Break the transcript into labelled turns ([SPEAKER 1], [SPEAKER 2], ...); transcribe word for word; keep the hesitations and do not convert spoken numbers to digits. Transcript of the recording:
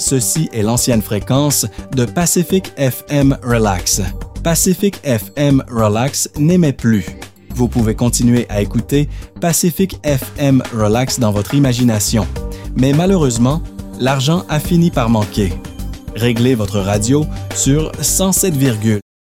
[SPEAKER 1] Ceci est l'ancienne fréquence de Pacific F M Relax. Pacific F M Relax n'émet plus. Vous pouvez continuer à écouter Pacific F M Relax dans votre imagination. Mais malheureusement, l'argent a fini par manquer. Réglez votre radio sur cent sept virgule